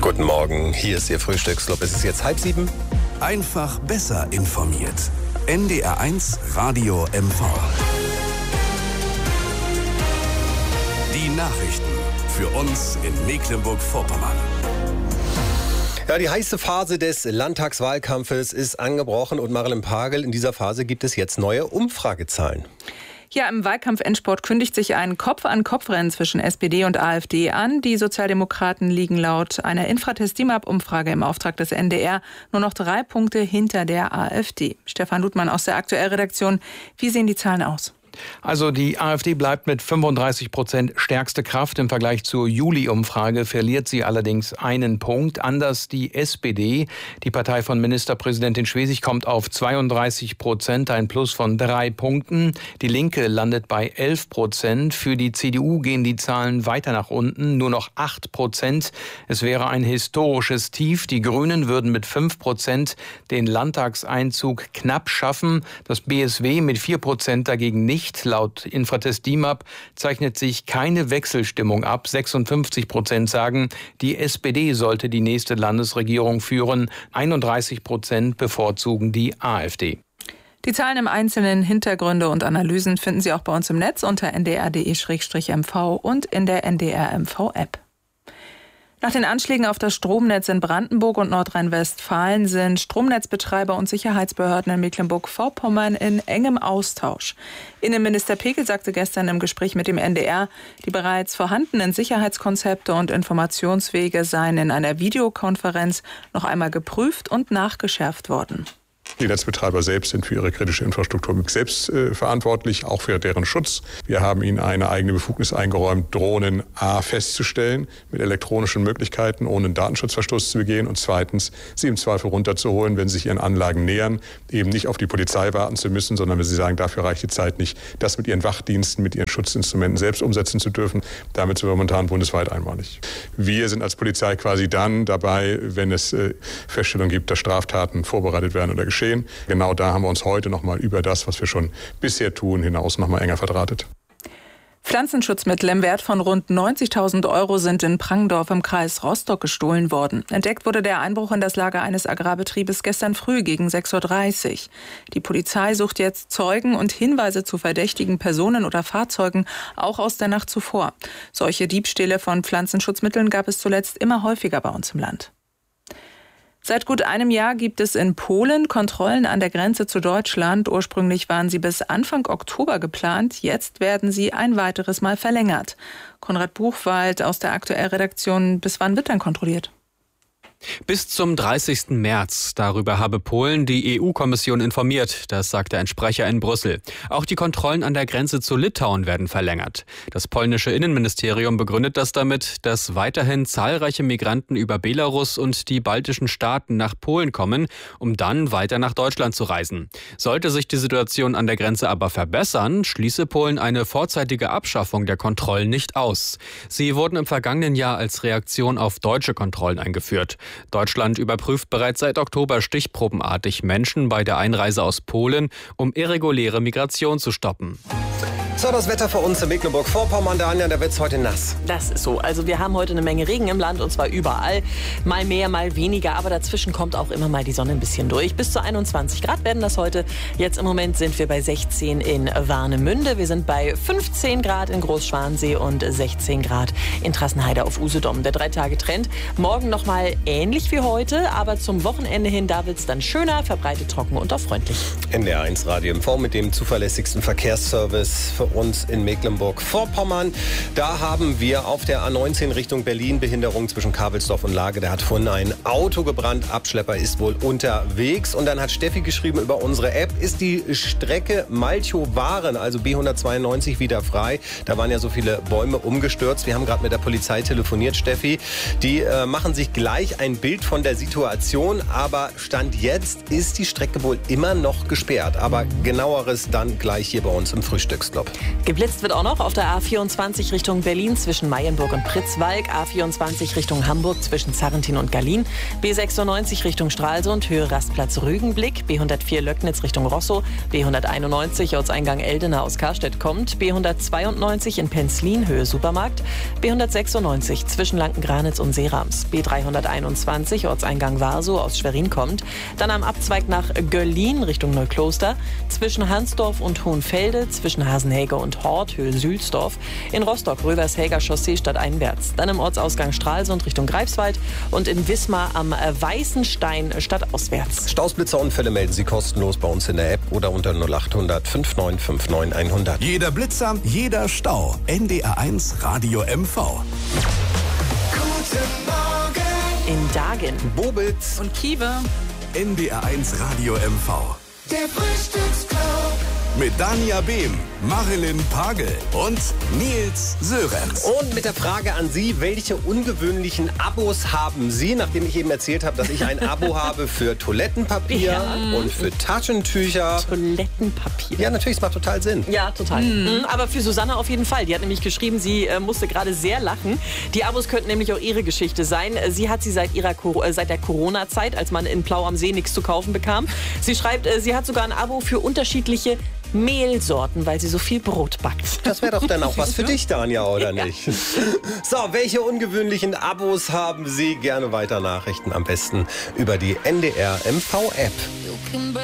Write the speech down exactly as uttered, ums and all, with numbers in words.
Guten Morgen, hier ist Ihr Frühstücksclub. Es ist jetzt halb sieben. Einfach besser informiert. N D R eins Radio M V. Die Nachrichten für uns in Mecklenburg-Vorpommern. Ja, die heiße Phase des Landtagswahlkampfes ist angebrochen und Marilyn Pagel, in dieser Phase gibt es jetzt neue Umfragezahlen. Ja, im Wahlkampf-Endsport kündigt sich ein Kopf-an-Kopf-Rennen zwischen S P D und AfD an. Die Sozialdemokraten liegen laut einer Infratest-D I M A P-Umfrage im Auftrag des N D R nur noch drei Punkte hinter der AfD. Stefan Ludmann aus der Aktuell-Redaktion. Wie sehen die Zahlen aus? Also die AfD bleibt mit fünfunddreißig Prozent stärkste Kraft. Im Vergleich zur Juli-Umfrage verliert sie allerdings einen Punkt. Anders die S P D. Die Partei von Ministerpräsidentin Schwesig kommt auf zweiunddreißig Prozent, ein Plus von drei Punkten. Die Linke landet bei elf Prozent. Für die C D U gehen die Zahlen weiter nach unten, nur noch acht Prozent. Es wäre ein historisches Tief. Die Grünen würden mit fünf Prozent den Landtagseinzug knapp schaffen. Das B S W mit vier Prozent dagegen nicht. Laut Infratest D I M A P zeichnet sich keine Wechselstimmung ab. sechsundfünfzig Prozent sagen, die S P D sollte die nächste Landesregierung führen. einunddreißig Prozent bevorzugen die AfD. Die Zahlen im Einzelnen, Hintergründe und Analysen finden Sie auch bei uns im Netz unter n d r punkt d e m v und in der N D R M V-App. Nach den Anschlägen auf das Stromnetz in Brandenburg und Nordrhein-Westfalen sind Stromnetzbetreiber und Sicherheitsbehörden in Mecklenburg-Vorpommern in engem Austausch. Innenminister Pekel sagte gestern im Gespräch mit dem N D R, die bereits vorhandenen Sicherheitskonzepte und Informationswege seien in einer Videokonferenz noch einmal geprüft und nachgeschärft worden. Die Netzbetreiber selbst sind für ihre kritische Infrastruktur selbst äh, verantwortlich, auch für deren Schutz. Wir haben ihnen eine eigene Befugnis eingeräumt, Drohnen A festzustellen mit elektronischen Möglichkeiten, ohne einen Datenschutzverstoß zu begehen, und zweitens, sie im Zweifel runterzuholen, wenn sie sich ihren Anlagen nähern, eben nicht auf die Polizei warten zu müssen, sondern wenn sie sagen, dafür reicht die Zeit nicht, das mit ihren Wachdiensten, mit ihren Schutzinstrumenten selbst umsetzen zu dürfen. Damit sind wir momentan bundesweit einmalig. Wir sind als Polizei quasi dann dabei, wenn es äh, Feststellungen gibt, dass Straftaten vorbereitet werden oder geschehen. Genau da haben wir uns heute noch mal über das, was wir schon bisher tun, hinaus noch mal enger verdrahtet. Pflanzenschutzmittel im Wert von rund neunzigtausend Euro sind in Prangdorf im Kreis Rostock gestohlen worden. Entdeckt wurde der Einbruch in das Lager eines Agrarbetriebes gestern früh gegen sechs Uhr dreißig. Die Polizei sucht jetzt Zeugen und Hinweise zu verdächtigen Personen oder Fahrzeugen, auch aus der Nacht zuvor. Solche Diebstähle von Pflanzenschutzmitteln gab es zuletzt immer häufiger bei uns im Land. Seit gut einem Jahr gibt es in Polen Kontrollen an der Grenze zu Deutschland. Ursprünglich waren sie bis Anfang Oktober geplant. Jetzt werden sie ein weiteres Mal verlängert. Konrad Buchwald aus der Aktuell-Redaktion. Bis wann wird dann kontrolliert? Bis zum dreißigsten März. Darüber habe Polen die E U-Kommission informiert. Das sagte ein Sprecher in Brüssel. Auch die Kontrollen an der Grenze zu Litauen werden verlängert. Das polnische Innenministerium begründet das damit, dass weiterhin zahlreiche Migranten über Belarus und die baltischen Staaten nach Polen kommen, um dann weiter nach Deutschland zu reisen. Sollte sich die Situation an der Grenze aber verbessern, schließe Polen eine vorzeitige Abschaffung der Kontrollen nicht aus. Sie wurden im vergangenen Jahr als Reaktion auf deutsche Kontrollen eingeführt. Deutschland überprüft bereits seit Oktober stichprobenartig Menschen bei der Einreise aus Polen, um irreguläre Migration zu stoppen. So, das Wetter für uns in Mecklenburg-Vorpommern, Daniel, da wird es heute nass. Das ist so. Also wir haben heute eine Menge Regen im Land und zwar überall. Mal mehr, mal weniger, aber dazwischen kommt auch immer mal die Sonne ein bisschen durch. Bis zu einundzwanzig Grad werden das heute. Jetzt im Moment sind wir bei sechzehn in Warnemünde. Wir sind bei fünfzehn Grad in Großschwansee und sechzehn Grad in Trassenheide auf Usedom. Der Drei-Tage-Trend. Morgen nochmal ähnlich wie heute, aber zum Wochenende hin, da wird es dann schöner, verbreitet trocken und auch freundlich. N D R eins Radio M V mit dem zuverlässigsten Verkehrsservice für uns in Mecklenburg-Vorpommern. Da haben wir auf der A neunzehn Richtung Berlin Behinderung zwischen Kabelsdorf und Lage. Da hat vorhin ein Auto gebrannt. Abschlepper ist wohl unterwegs. Und dann hat Steffi geschrieben über unsere App, ist die Strecke Malchow-Waren, also B hundertzweiundneunzig, wieder frei. Da waren ja so viele Bäume umgestürzt. Wir haben gerade mit der Polizei telefoniert, Steffi. Die äh, machen sich gleich ein Bild von der Situation. Aber Stand jetzt ist die Strecke wohl immer noch gesperrt. Aber genaueres dann gleich hier bei uns im Frühstücksclub. Geblitzt wird auch noch auf der A vierundzwanzig Richtung Berlin zwischen Mayenburg und Pritzwalk, A vierundzwanzig Richtung Hamburg zwischen Zarrentin und Gallien, B sechsundneunzig Richtung Stralsund, Höhe Rastplatz Rügenblick, B hundertvier Löcknitz Richtung Rosso, B hunderteinundneunzig Ortseingang Eldena aus Karstedt kommt, B hundertzweiundneunzig in Penzlin, Höhe Supermarkt, B hundertsechsundneunzig zwischen Lankengranitz und Seerams, B dreihunderteinundzwanzig Ortseingang Warsow aus Schwerin kommt, dann am Abzweig nach Göllin Richtung Neukloster, zwischen Hansdorf und Hohenfelde, zwischen Hasenhäge und Hort, Höhe Sülsdorf, in Rostock Rövershäger Chaussee stadteinwärts, dann im Ortsausgang Stralsund Richtung Greifswald und in Wismar am Weißenstein stadtauswärts. Stausblitzerunfälle melden Sie kostenlos bei uns in der App oder unter null acht hundert fünfundneunzig neunundfünfzig hundert. Jeder Blitzer, jeder Stau. N D R eins Radio M V. Guten Morgen In Dagen, Bobitz Und Kiewe. N D R eins Radio M V. der Frühstücksclub. Mit Dania Behm, Marilyn Pagel und Nils Sörenz. Und mit der Frage an Sie, welche ungewöhnlichen Abos haben Sie, nachdem ich eben erzählt habe, dass ich ein Abo habe für Toilettenpapier Ja. und für Taschentücher. Toilettenpapier. Ja, natürlich, es macht total Sinn. Ja, total. Mhm. Aber für Susanne auf jeden Fall. Die hat nämlich geschrieben, sie äh, musste gerade sehr lachen. Die Abos könnten nämlich auch ihre Geschichte sein. Sie hat sie seit, ihrer, äh, seit der Corona-Zeit, als man in Plau am See nichts zu kaufen bekam. Sie schreibt, äh, sie hat sogar ein Abo für unterschiedliche Mehlsorten, weil sie so viel Brot backt. Das wäre doch dann auch was für dich, Dania, oder nicht? So, welche ungewöhnlichen Abos haben Sie? Gerne weiter Nachrichten, am besten über die N D R M V-App.